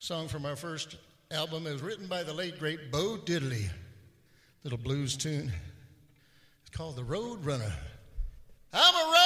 Song from our first album. It was written by the late, great Bo Diddley. Little blues tune. It's called The Road Runner. I'm a